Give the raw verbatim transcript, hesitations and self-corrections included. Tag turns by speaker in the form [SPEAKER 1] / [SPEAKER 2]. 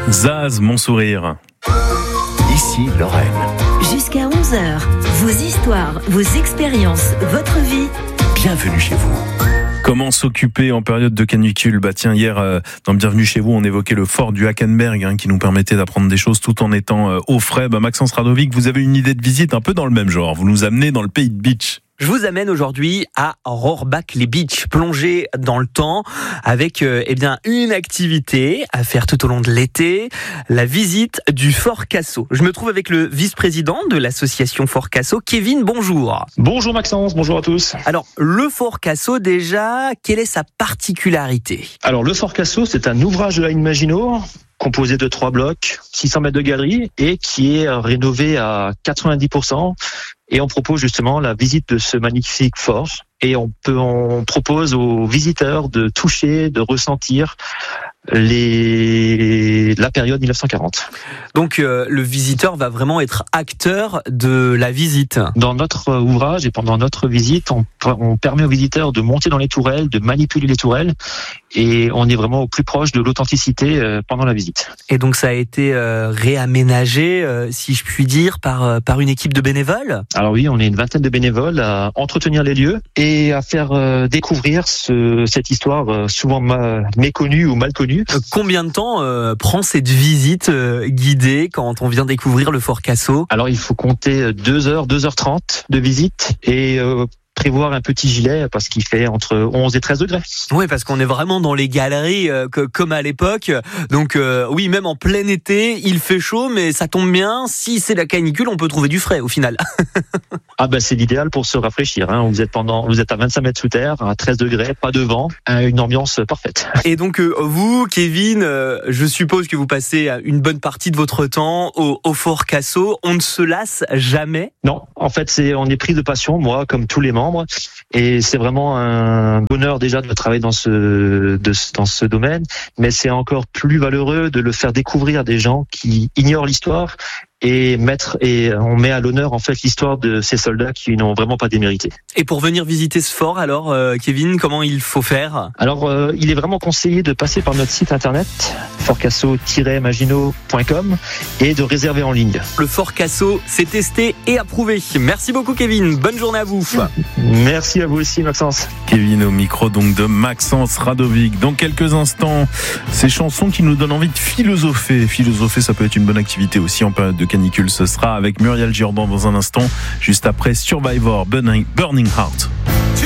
[SPEAKER 1] Zaz, mon sourire.
[SPEAKER 2] Ici Lorraine.
[SPEAKER 3] Jusqu'à onze heures, vos histoires, vos expériences, votre vie.
[SPEAKER 2] Bienvenue chez vous.
[SPEAKER 1] Comment s'occuper en période de canicule ? Bah tiens, hier, euh, dans Bienvenue chez vous, on évoquait le fort du Hackenberg, hein, qui nous permettait d'apprendre des choses tout en étant euh, au frais. Bah, Maxence Radovic, vous avez une idée de visite un peu dans le même genre. Vous nous amenez dans le pays de beach.
[SPEAKER 4] Je vous amène aujourd'hui à Rohrbach-les-Beach, plonger dans le temps avec euh, eh bien une activité à faire tout au long de l'été, la visite du Fort Cassot. Je me trouve avec le vice-président de l'association Fort Cassot, Kevin, bonjour.
[SPEAKER 5] Bonjour Maxence, bonjour à tous.
[SPEAKER 4] Alors, le Fort Cassot déjà, quelle est sa particularité ?
[SPEAKER 5] Alors le Fort Cassot, c'est un ouvrage de la Maginot, composé de trois blocs, six cents mètres de galerie et qui est rénové à quatre-vingt-dix pour cent. Et on propose justement la visite de ce magnifique fort. Et on peut, on propose aux visiteurs de toucher, de ressentir les, la période mille neuf cent quarante.
[SPEAKER 4] Donc euh, le visiteur va vraiment être acteur de la visite.
[SPEAKER 5] Dans notre ouvrage et pendant notre visite, on, on permet aux visiteurs de monter dans les tourelles, de manipuler les tourelles, et on est vraiment au plus proche de l'authenticité euh, pendant la visite.
[SPEAKER 4] Et donc ça a été euh, réaménagé, euh, si je puis dire, par euh, par une équipe de bénévoles.
[SPEAKER 5] Alors oui, on est une vingtaine de bénévoles à entretenir les lieux et à faire euh, découvrir ce, cette histoire euh, souvent ma, méconnue ou mal connue.
[SPEAKER 4] Euh, combien de temps euh, prend cette visite euh, guidée quand on vient découvrir le Fort Cassot ?
[SPEAKER 5] Alors il faut compter deux heures, deux heures trente de visite et euh, prévoir un petit gilet parce qu'il fait entre onze et treize degrés.
[SPEAKER 4] Oui, parce qu'on est vraiment dans les galeries euh, que, comme à l'époque. Donc euh, oui, même en plein été, il fait chaud, mais ça tombe bien. Si c'est la canicule, on peut trouver du frais au final.
[SPEAKER 5] Ah ben c'est l'idéal pour se rafraîchir. Hein. Vous êtes pendant, vous êtes à vingt-cinq mètres sous terre, à treize degrés, pas de vent, une ambiance parfaite.
[SPEAKER 4] Et donc euh, vous, Kevin, euh, je suppose que vous passez une bonne partie de votre temps au, au Fort Cassot. On ne se lasse jamais ?
[SPEAKER 5] Non, en fait c'est, on est pris de passion, moi comme tous les membres. Et c'est vraiment un bonheur déjà de travailler dans ce, de, dans ce domaine, mais c'est encore plus valeureux de le faire découvrir à des gens qui ignorent l'histoire et mettre et on met à l'honneur en fait l'histoire de ces soldats qui n'ont vraiment pas démérité.
[SPEAKER 4] Et pour venir visiter ce fort, alors euh, Kevin, comment il faut faire ?
[SPEAKER 5] Alors euh, il est vraiment conseillé de passer par notre site internet fort cassot tiret maginot point com et de réserver en ligne.
[SPEAKER 4] Le Fort Cassot, c'est testé et approuvé. Merci beaucoup Kevin, bonne journée à vous.
[SPEAKER 5] Merci à vous aussi Maxence.
[SPEAKER 1] Kevin au micro donc de Maxence Radovic. Dans quelques instants, ces chansons qui nous donnent envie de philosopher. Philosopher, ça peut être une bonne activité aussi en période de canicule. Ce sera avec Muriel Jourdan dans un instant, juste après Survivor, Burning, Burning Heart.